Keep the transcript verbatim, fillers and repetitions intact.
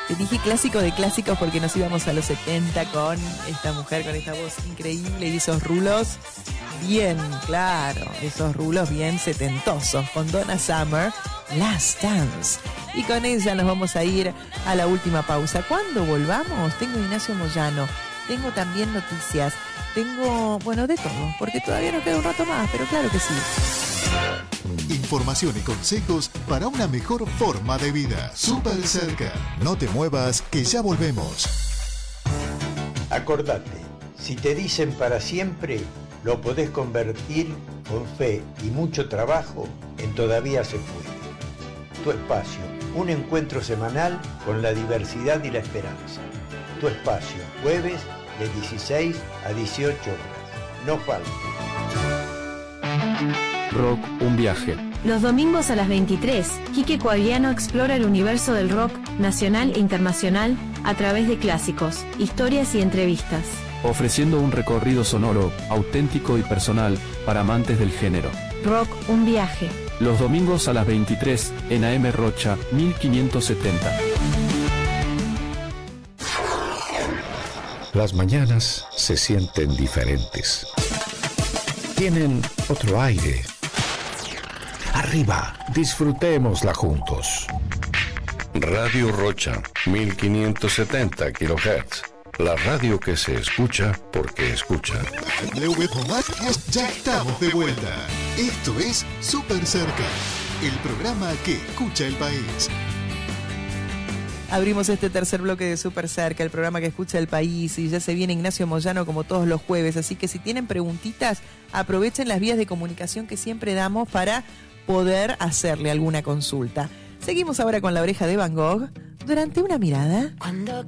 Te dije clásico de clásicos porque nos íbamos a los setenta con esta mujer, con esta voz increíble y esos rulos bien, claro, esos rulos bien setentosos, con Donna Summer, Last Dance. Y con ella nos vamos a ir a la última pausa. Cuando volvamos, tengo Ignacio Moyano, tengo también noticias, tengo, bueno, de todo, porque todavía nos queda un rato más, pero claro que sí. Información y consejos para una mejor forma de vida. Súper cerca. No te muevas, que ya volvemos. Acordate, si te dicen para siempre, lo podés convertir con fe y mucho trabajo en todavía se puede. Tu espacio, un encuentro semanal con la diversidad y la esperanza. Tu espacio, jueves de dieciséis a dieciocho horas. No falte. Rock, un viaje. Los domingos a las veintitrés, Quique Coagliano explora el universo del rock nacional e internacional a través de clásicos, historias y entrevistas. Ofreciendo un recorrido sonoro, auténtico y personal para amantes del género. Rock, un viaje. Los domingos a las veintitrés en A M Rocha mil quinientos setenta. Las mañanas se sienten diferentes. Tienen otro aire. Arriba, disfrutémosla juntos. Radio Rocha, mil quinientos setenta kilohertz. La radio que se escucha porque escucha. Ya estamos de vuelta. Esto es Súper Cerca, el programa que escucha el país. Abrimos este tercer bloque de Súper Cerca, el programa que escucha el país, y ya se viene Ignacio Moyano como todos los jueves, así que si tienen preguntitas, aprovechen las vías de comunicación que siempre damos para poder hacerle alguna consulta. Seguimos ahora con La Oreja de Van Gogh durante una mirada. Cuando